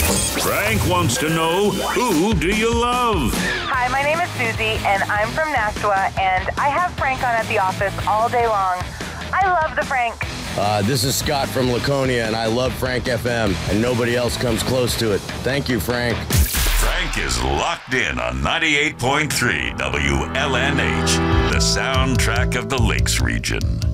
Frank wants to know, who do you love? Hi, my name is Susie, and I'm from Nashua, and I have Frank on at the office all day long. I love the Frank. This is Scott from Laconia, and I love Frank FM, and nobody else comes close to it. Thank you, Frank. Frank is locked in on 98.3 WLNH, the soundtrack of the Lakes region.